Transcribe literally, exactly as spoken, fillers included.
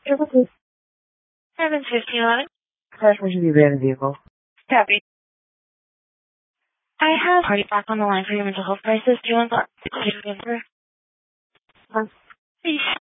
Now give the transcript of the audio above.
Services. Seven fifteen eleven. Crash should be abandoned vehicle. Copy. I have party back on the line for your mental health crisis. Do you want the number? Huh? Please.